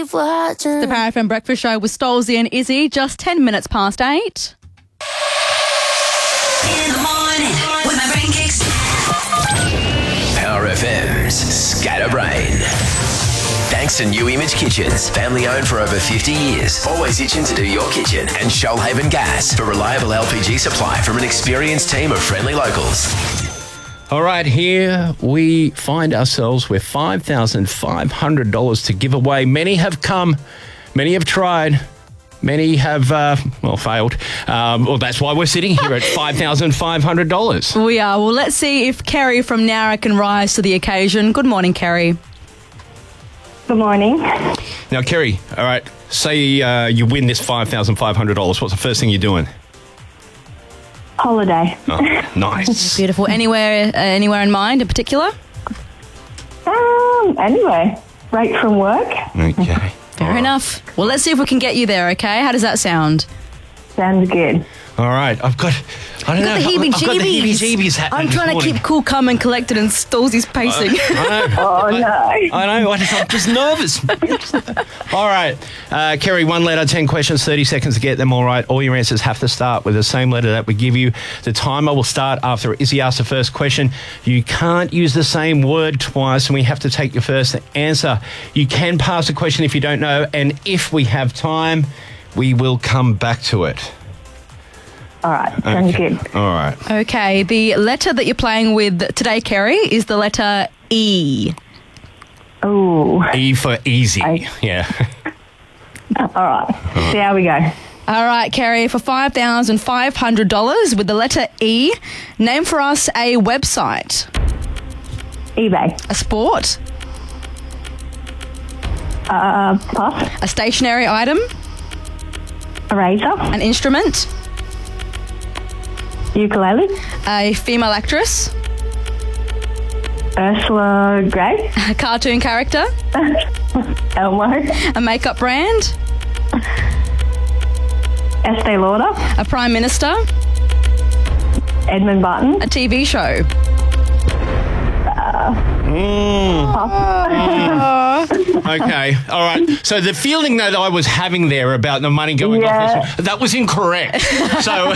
keep watching. The Power FM Breakfast Show with Stolzy and Izzy, just 10 minutes past 8. In the morning, when my brain kicks. Power FM's Scatterbrain. Thanks to New Image Kitchens, family owned for over 50 years. Always itching to do your kitchen. And Shoalhaven Gas for reliable LPG supply from an experienced team of friendly locals. All right, here we find ourselves with $5,500 to give away. Many have come, many have tried, many have, failed. Well, that's why we're sitting here at $5,500. We are. Well, let's see if Kerry from Nowra can rise to the occasion. Good morning, Kerry. Good morning. Now, Kerry, all right, say you win this $5,500. What's the first thing you're doing? Holiday. Oh, nice. Beautiful. Anywhere in mind in particular? Anyway, right from work. Okay. Fair enough. Well, let's see if we can get you there, okay? How does that sound? Sounds good. All right, I've got the heebie-jeebies happening. I'm trying to keep cool, calm and collected and Stolzy's pacing. I know. Oh, no. I know. I'm just nervous. All right. Kerry, 1 letter, 10 questions, 30 seconds to get them all right. All your answers have to start with the same letter that we give you. The timer will start after Izzy asks the first question. You can't use the same word twice, and we have to take your first answer. You can pass a question if you don't know, and if we have time, we will come back to it. All right, sounds good. All right. Okay, the letter that you're playing with today, Kerry, is the letter E. Ooh. E for easy. Yeah. All right. See how we go. All right, Kerry, for $5,500 with the letter E, name for us a website. eBay. A sport. Pass. A stationary item. Eraser. An instrument. Ukulele. A female actress. Ursula Grey. A cartoon character. Elmo. A makeup brand. Estee Lauder. A prime minister. Edmund Barton. A TV show. Okay. All right. So the feeling that I was having there about the money going off, that was incorrect. So,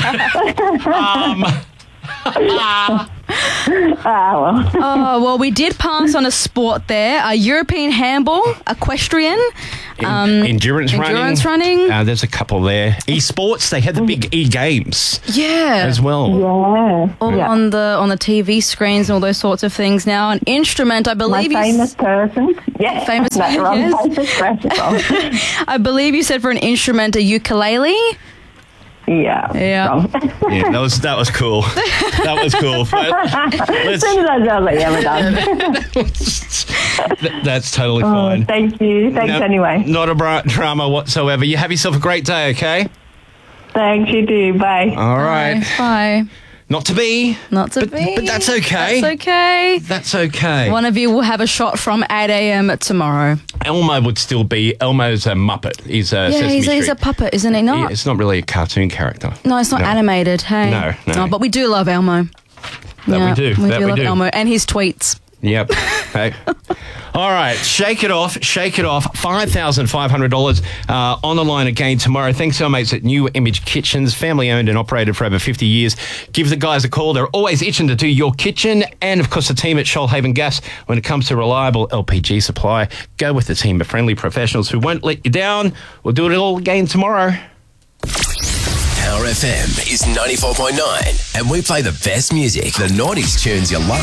well, we did pass on a sport there. A European handball, equestrian, endurance running. There's a couple there. Esports, they had the big e-games as well. Yeah. On the TV screens and all those sorts of things. Now, an instrument, I believe. My famous person. Yes. Famous person. Yes. I believe you said for an instrument a ukulele. Yeah. Yeah, that was cool. That was cool. As soon as I was like, yeah, we're done. That's totally fine. Thank you. Thanks anyway. Not a drama whatsoever. You have yourself a great day, okay? Thanks, you too. Bye. All right. Bye. Not to be. But that's okay. That's okay. That's okay. One of you will have a shot from 8 a.m. tomorrow. Elmo would still be. Elmo's a Muppet. He's a Sesame Street. He's a puppet, isn't he? Not. It's not really a cartoon character. No, it's not animated. Hey. No. Oh, but we do love Elmo. We do. We do love Elmo and his tweets. Yep. Hey. All right. Shake it off. $5,500 on the line again tomorrow. Thanks to our mates at New Image Kitchens, family owned and operated for over 50 years. Give the guys a call. They're always itching to do your kitchen. And, of course, the team at Shoalhaven Gas. When it comes to reliable LPG supply, go with the team of friendly professionals who won't let you down. We'll do it all again tomorrow. Power FM is 94.9, and we play the best music, the 90s tunes you love.